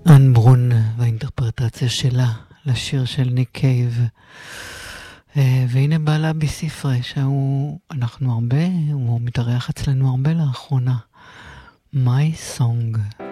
אן ברון והאינטרפרטציה שלה לשיר של ניק קייב. והנה בעלה בספרי הוא מתארח אצלנו הרבה לאחרונה. My Song.